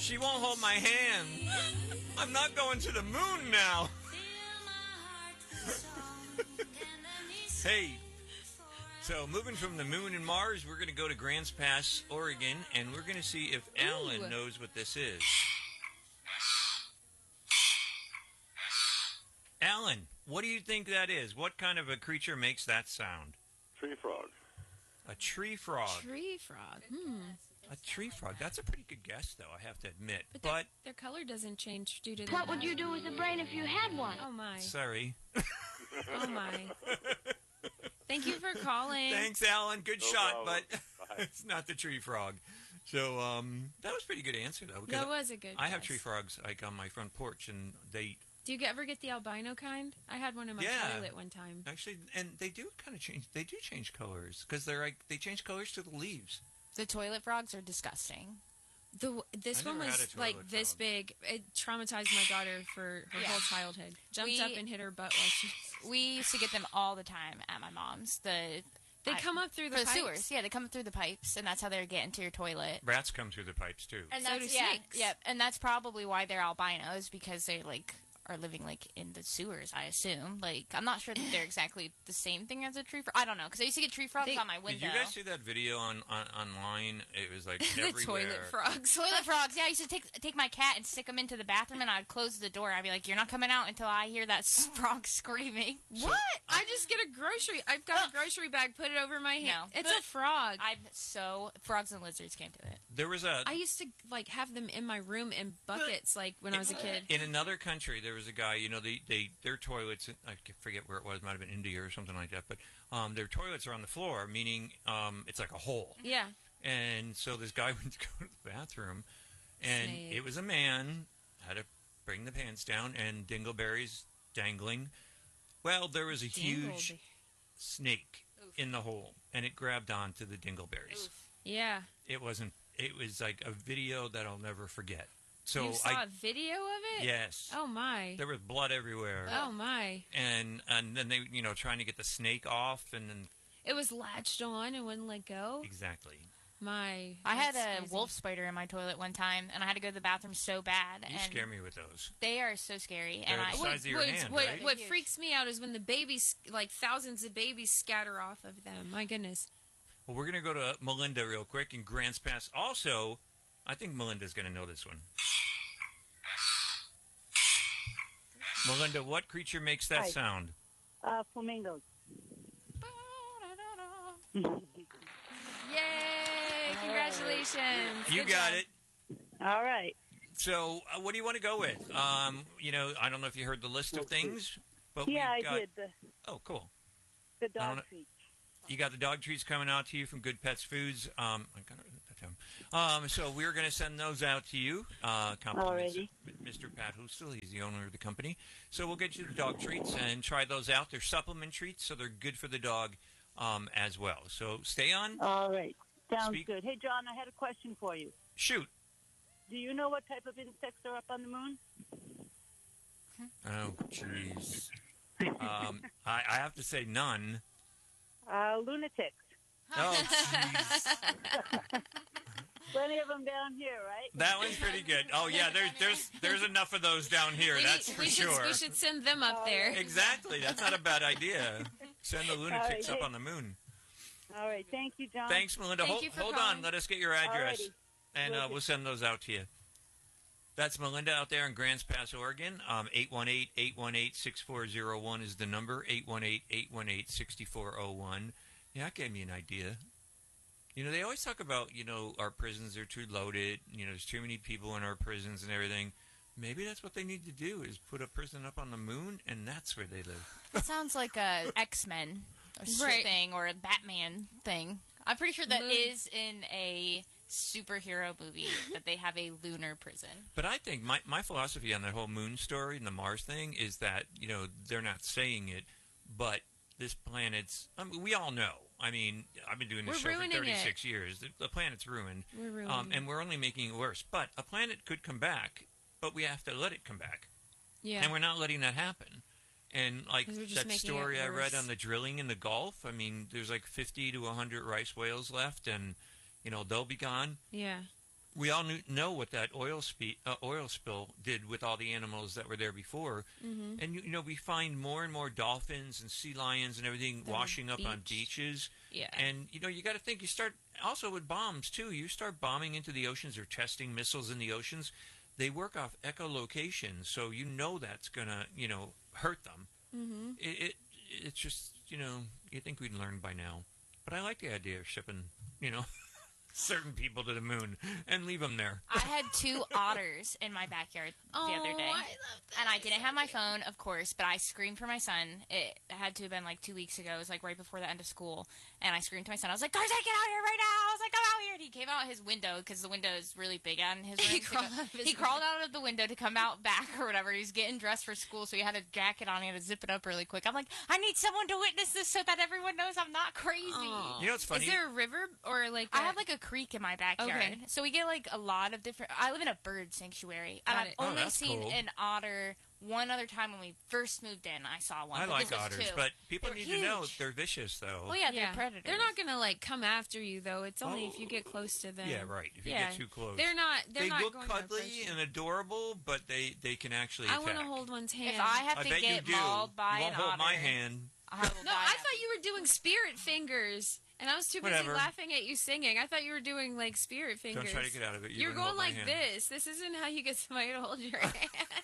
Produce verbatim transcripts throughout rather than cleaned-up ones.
She won't hold my hand. I'm not going to the moon now. Hey, so moving from the moon and Mars, we're going to go to Grants Pass, Oregon, and we're going to see if Alan Ooh. knows what this is. Alan, what do you think that is? What kind of a creature makes that sound? Tree frog. A tree frog. Tree frog. Hmm. A tree frog. That's a pretty good guess, though, I have to admit. But, But, their, their color doesn't change due to the What would you do with a brain if you had one? Oh, my. sorry. Oh, my. Thank you for calling. Thanks, Alan. Good No shot, problem. but Bye. it's not the tree frog. So um, that was a pretty good answer, though. because That was a good I have guess. tree frogs like on my front porch, and they Do you ever get the albino kind? I had one in my Yeah. toilet one time. actually, and they do kind of change. They do change colors because they're like they change colors to the leaves. The toilet frogs are disgusing. The this I one never had was a like toilet this frog. big. It traumatized my daughter for her Yeah. whole childhood. Jumped We- up and hit her butt while she was... We used to get them all the time at my mom's. The They I- come up through the, for the pipes. sewers. Yeah, they come through the pipes, and that's how they get into your toilet. Rats come through the pipes too. And So that's do yeah, snakes. yep. And that's probably why they're albinos, because they like are living like in the sewers. I assume. Like I'm not sure that they're exactly the same thing as a tree frog. I don't know, because I used to get tree frogs They- on my window. Did you guys see that video on, on online? It was like the everywhere. toilet frogs. Toilet frogs. Yeah, I used to take take my cat and stick them into the bathroom, and I'd close the door. I'd be like, "You're not coming out until I hear that frog screaming." What? I just get a grocery. I've got a grocery bag. Put it over my hand. No. It's a frog. I, I'm so frogs and lizards can't do it. There was a used to like have them in my room in buckets, like when I was a kid. in another country. There was a guy. You know, they, they their toilets. I forget where it was. Might have been India or something like that. But um, their toilets are on the floor, meaning um, it's like a hole. Yeah. And so this guy went to go to the bathroom, and Snake. it was a man had to bring the pants down and dingleberries dangling. Well, there was a huge Dingle- snake in the hole, and it grabbed onto the dingleberries. Yeah. It wasn't. It was like a video that I'll never forget. So you saw I a video of it? yes, Oh my. there was blood everywhere, Oh my. and and then they you know trying to get the snake off, and then It was latched on and wouldn't let go. exactly. My. I had that's a crazy. wolf spider in my toilet one time, and I had to go to the bathroom so bad. You and scare me with those. They are so scary. They're and I the size of your what, hand, what, right? what Huge. freaks me out is when the babies, like thousands of babies, scatter off of them. My goodness. Well, we're going to go to Melinda real quick in Grants Pass. Also, I think Melinda's going to know this one. Melinda, what creature makes that Hi. sound? Uh, flamingos. Yay! Congratulations. You Good got job. it. All right. So, uh, what do you want to go with? Um, you know, I don't know if you heard the list of things, but Yeah, I we've got, did. The, Oh, cool. the I don't dog know- treat. You got the dog treats coming out to you from Good Pets Foods. Um, I got it that time. Um, so we're going to send those out to you. Uh, compliments Alrighty. of Mister Pat Hoostel. He's the owner of the company. So we'll get you the dog treats and try those out. They're supplement treats, so they're good for the dog um, as well. So stay on. All right. Sounds Speak- good. Hey, John, I had a question for you. Shoot. Do you know what type of insects are up on the moon? Oh, jeez. Um, I, I have to say none. Uh, lunatics. Oh, jeez. Plenty of them down here, right? That one's pretty good. Oh, yeah, there's there's there's enough of those down here. We, That's need- for we should, sure. we should send them up there. Exactly. That's not a bad idea. Send the lunatics All right, up hey. on the moon. All right. Thank you, John. Thanks, Melinda. Thank hold you for hold calling. on. Let us get your address, Alrighty. and Will uh, do. we'll send those out to you. That's Melinda out there in Grants Pass, Oregon. Um, eight one eight, eight one eight, six four zero one is the number. eight one eight, eight one eight, six four zero one. Yeah, that gave me an idea. You know, they always talk about, you know, our prisons are too loaded. You know, there's too many people in our prisons and everything. Maybe that's what they need to do is put a prison up on the moon, and that's where they live. That sounds like a X-Men or s- Right. thing or a Batman thing. I'm pretty sure that Moon. is in a superhero movie that they have a lunar prison. But I think my, my philosophy on the whole moon story and the Mars thing is that, you know, they're not saying it, but this planet's, I mean, we all know. I mean, I've been doing this We're show for ruining thirty-six years. The, the planet's ruined. We're ruining Um, it. and we're only making it worse. But a planet could come back, but we have to let it come back. Yeah. And we're not letting that happen. And like 'Cause we're just that making story it I read worse. on the drilling in the Gulf, I mean, there's like fifty to one hundred rice whales left, and, you know, they'll be gone. yeah. we all knew, know what that oil spe- uh, oil spill did with all the animals that were there before. Mm-hmm. And, you, you know, we find more and more dolphins and sea lions and everything The washing up on beach. beaches. Yeah. And, you know, you got to think, you start, also with bombs, too. You start bombing into the oceans or testing missiles in the oceans. They work off echolocation, so you know that's going to, you know, hurt them. Mm-hmm. It, it It's just, you know, you think we'd learn by now. But I like the idea of shipping, you know, certain people to the moon and leave them there. I had two otters in my backyard the other day. I love that. And I didn't have my phone, of course, but I screamed for my son. It had to have been like two weeks ago. It was like right before the end of school. And I screamed to my son. I was like, Tarzan, get out here right now. I was like, come out here. And he came out his window because the window is really big on his room. He to crawled go- out of his he crawled out of the window to come out back or whatever. He was getting dressed for school, so he had a jacket on. He had to zip it up really quick. I'm like, I need someone to witness this so that everyone knows I'm not crazy. Aw. You know what's funny? Is there a river or like I a- have like a creek in my backyard. Okay. So we get like a lot of different. I live in a bird sanctuary, and Got I've it. Oh, only that's seen cool. an otter one other time when we first moved in. I saw one. I but like this was otters, two. but people They're need to know huge. they're vicious, though. Well, yeah, they're predators. They're not gonna like come after you though. It's only if you Oh. get close to them. Yeah, right. If you Yeah. get too close. They're not. They're they not look going to cuddly approach you. and adorable, but they, they can actually I attack. want to hold one's hand. If I have I to bet you get do. mauled by you won't an hold otter, my hand. I will No, die. I thought you were doing spirit fingers, and I was too busy Whatever. laughing at you singing. I thought you were doing like spirit fingers. Don't try to get out of it. You You're wouldn't going hold my like hand. this. This isn't how you get somebody to hold your hand.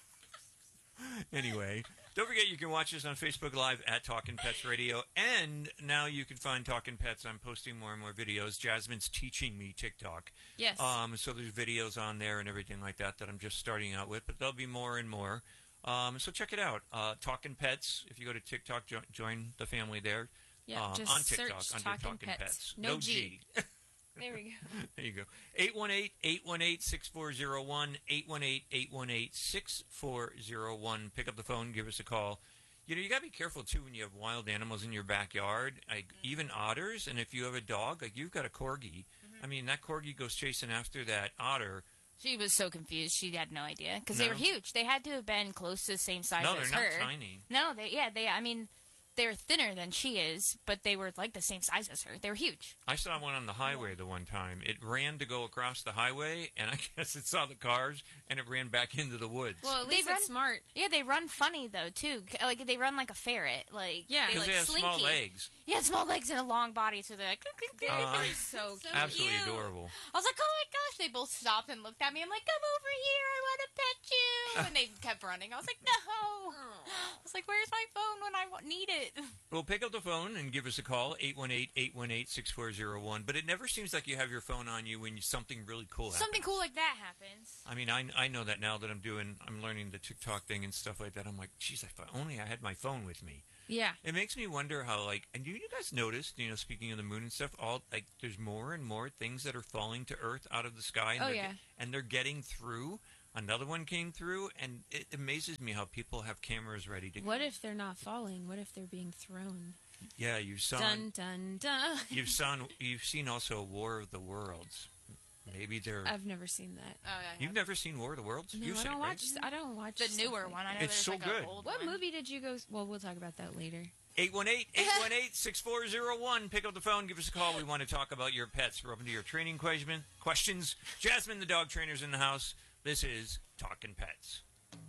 Anyway, don't forget you can watch us on Facebook Live at Talkin' Pets Radio, and now you can find Talkin' Pets. I'm posting more and more videos. Jasmine's teaching me TikTok. Yes. Um, so there's videos on there and everything like that that I'm just starting out with, but there'll be more and more. Um, so check it out. Uh, Talkin' Pets. If you go to TikTok, jo- join the family there. yeah. uh, just on TikTok search under Talking Talkin' Pets. Pets. No, G. There we go. There you go. eight one eight, eight one eight, six four zero one, eight one eight, eight one eight, six four zero one. Pick up the phone, give us a call. You know, you got to be careful, too, when you have wild animals in your backyard, like even otters. And if you have a dog, like you've got a corgi. I mean, that corgi goes chasing after that otter. She was so confused. She had no idea because they No. were huge. They had to have been close to the same size No, as they're her. not tiny. No, they yeah they. I mean, they're thinner than she is, but they were like the same size as her. They were huge. I saw one on the highway the one time. It ran to go across the highway, and I guess it saw the cars, and it ran back into the woods. Well, at They least run- it's smart. Yeah, they run funny though too. C- Like they run like a ferret. Like Yeah. they, Because like, they have slinky. small legs. Yeah, small legs and a long body, so they're like. "Click, click, click." Uh, So, So Absolutely cute. adorable. I was like, oh my gosh! They both stopped and looked at me. I'm like, come over here. I want to pet you. And they kept running. I was like, no. I was like, where's my phone when I wa- need it? Well, pick up the phone and give us a call, eight one eight, eight one eight, six four zero one. But it never seems like you have your phone on you when you, something really cool happens. Something cool like that happens. I mean, I, I know that now that I'm doing, I'm learning the TikTok thing and stuff like that. I'm like, geez, if only I had my phone with me. yeah. It makes me wonder how, like, and you, you guys noticed, you know, speaking of the moon and stuff, all, like, there's more and more things that are falling to Earth out of the sky. And Oh, they're yeah. ge- and they're getting through. Another one came through, and it amazes me how people have cameras ready to What if they're not falling? What if they're being thrown? Yeah, you saw. Dun dun dun. You've seen, you've seen also War of the Worlds. Maybe they're. I've never seen that. Oh yeah. You've never seen War of the Worlds? No, You've I seen don't it, right? watch. I don't watch The stuff newer like one. I know It's there's so like good. An old What one. movie did you go? Well, we'll talk about that later. eight one eight, eight one eight, six four zero one. Pick up the phone. Give us a call. We want to talk about your pets. We're open to your training question, questions. Jasmine, the dog trainer's in the house. This is Talkin' Pets.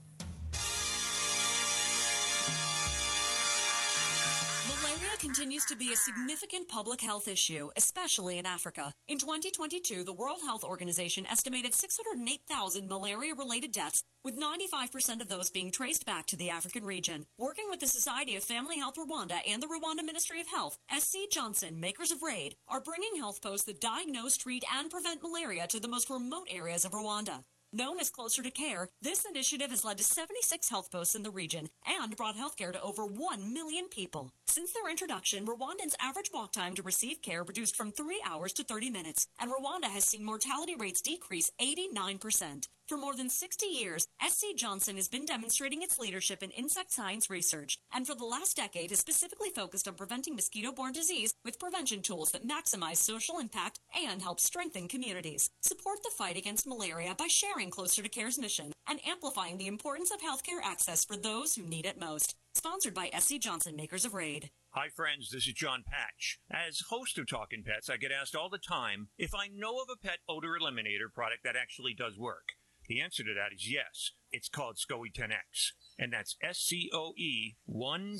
Malaria continues to be a significant public health issue, especially in Africa. In twenty twenty-two, the World Health Organization estimated six hundred eight thousand malaria-related deaths, with ninety-five percent of those being traced back to the African region. Working with the Society of Family Health Rwanda and the Rwanda Ministry of Health, S C Johnson, makers of RAID, are bringing health posts that diagnose, treat, and prevent malaria to the most remote areas of Rwanda. Known as Closer to Care, this initiative has led to seventy-six health posts in the region and brought healthcare to over one million people. Since their introduction, Rwandans' average walk time to receive care reduced from three hours to thirty minutes, and Rwanda has seen mortality rates decrease eighty-nine percent. For more than sixty years, S C Johnson has been demonstrating its leadership in insect science research, and for the last decade has specifically focused on preventing mosquito-borne disease with prevention tools that maximize social impact and help strengthen communities. Support the fight against malaria by sharing Closer to Care's mission and amplifying the importance of healthcare access for those who need it most. Sponsored by S C Johnson, makers of Raid. Hi, friends. This is John Patch. As host of Talkin' Pets, I get asked all the time if I know of a pet odor eliminator product that actually does work. The answer to that is yes. It's called SCOE ten X, and that's S C O E ten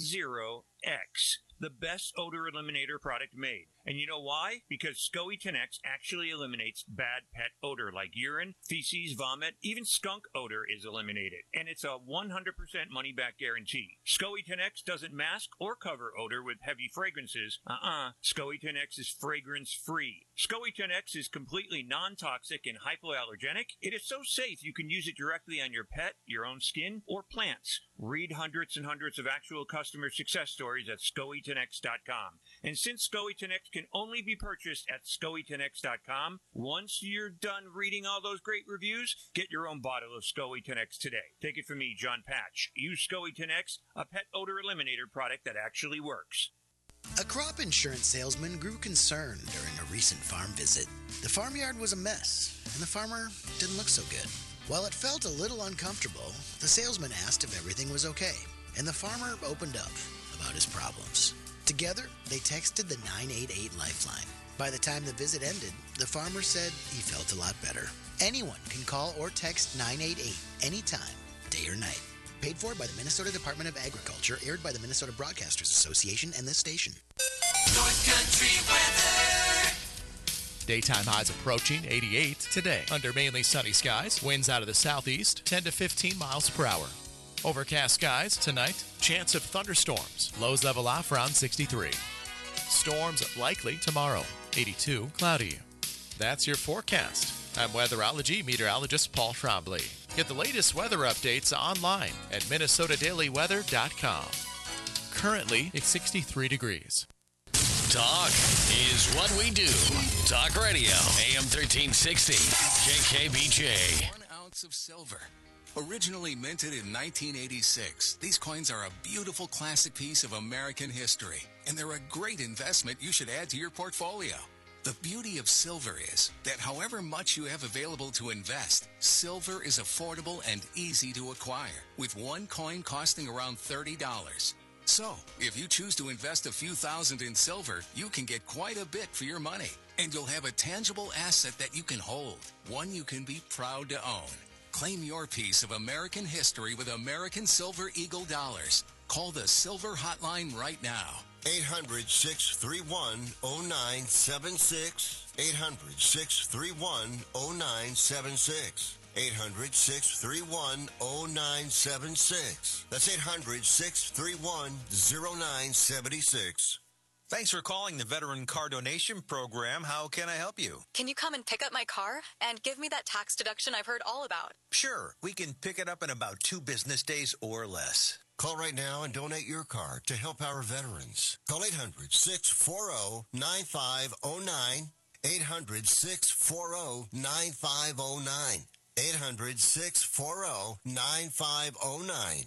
X, the best odor eliminator product made. And you know why? Because SCOE ten X actually eliminates bad pet odor like urine, feces, vomit, even skunk odor is eliminated. And it's a one hundred percent money-back guarantee. SCOE ten X doesn't mask or cover odor with heavy fragrances. Uh-uh. SCOE ten X is fragrance-free. SCOE ten X is completely non-toxic and hypoallergenic. It is so safe you can use it directly on your pet, your own skin, or plants. Read hundreds and hundreds of actual customer success stories at scoe ten x dot com. And since SCOE ten X can only be purchased at scoe ten x dot com, once you're done reading all those great reviews, get your own bottle of SCOE ten X today. Take it from me, John Patch. Use SCOE ten X, a pet odor eliminator product that actually works. A crop insurance salesman grew concerned during a recent farm visit. The farmyard was a mess, and the farmer didn't look so good. While it felt a little uncomfortable, the salesman asked if everything was okay, and the farmer opened up about his problems. Together, they texted the nine eight eight Lifeline. By the time the visit ended, the farmer said he felt a lot better. Anyone can call or text nine eight eight anytime, day or night. Paid for by the Minnesota Department of Agriculture, aired by the Minnesota Broadcasters Association and this station. North Country weather. Daytime highs approaching eighty-eight today. Under mainly sunny skies, winds out of the southeast, ten to fifteen miles per hour. Overcast skies tonight, chance of thunderstorms. Lows level off around sixty-three. Storms likely tomorrow, eighty-two, cloudy. That's your forecast. I'm weatherology meteorologist Paul Trombley. Get the latest weather updates online at minnesota daily weather dot com. Currently, it's sixty-three degrees. Talk is what we do. Talk Radio, A M thirteen sixty, K K B J. One ounce of silver. Originally minted in nineteen eighty-six, these coins are a beautiful classic piece of American history, and they're a great investment you should add to your portfolio. The beauty of silver is that however much you have available to invest, silver is affordable and easy to acquire, with one coin costing around thirty dollars. So, if you choose to invest a few thousand in silver, you can get quite a bit for your money, and you'll have a tangible asset that you can hold, one you can be proud to own. Claim your piece of American history with American Silver Eagle dollars. Call the Silver Hotline right now. eight hundred, six three one, oh nine seven six. eight hundred, six three one, oh nine seven six. eight hundred, six three one, oh nine seven six. That's eight hundred, six three one, oh nine seven six. Thanks for calling the Veteran Car Donation Program. How can I help you? Can you come and pick up my car and give me that tax deduction I've heard all about? Sure. We can pick it up in about two business days or less. Call right now and donate your car to help our veterans. Call eight hundred, six four zero, nine five zero nine. eight hundred, six four zero, nine five zero nine. eight hundred, six four zero, nine five zero nine.